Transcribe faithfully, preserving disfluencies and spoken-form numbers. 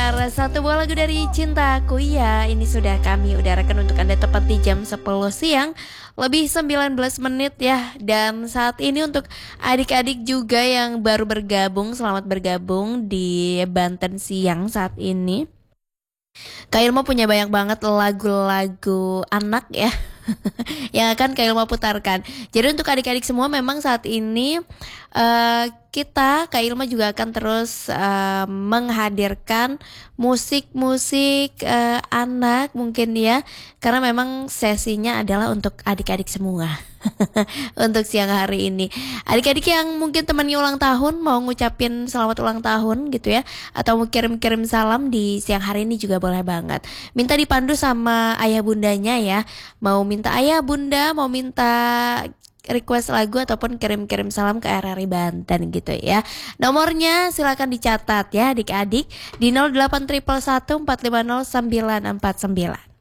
pendengar, satu buah lagu dari Cintaku. Ya, ini sudah kami udarakan untuk Anda tepat di jam sepuluh siang lebih sembilan belas menit ya. Dan saat ini untuk adik-adik juga yang baru bergabung, selamat bergabung di Banten Siang saat ini. Kak Ilma punya banyak banget lagu-lagu anak ya yang akan Kak Ilma putarkan. Jadi untuk adik-adik semua memang saat ini uh, kita Kak Ilma juga akan terus uh, menghadirkan musik-musik uh, anak mungkin ya, karena memang sesinya adalah untuk adik-adik semua. Untuk siang hari ini, adik-adik yang mungkin temannya ulang tahun mau ngucapin selamat ulang tahun gitu ya, atau mau kirim-kirim salam di siang hari ini juga boleh banget. Minta dipandu sama ayah bundanya ya. Mau minta ayah bunda, mau minta request lagu ataupun kirim-kirim salam ke R R I Banten gitu ya. Nomornya silakan dicatat ya adik-adik di nol delapan satu satu empat lima nol sembilan empat sembilan.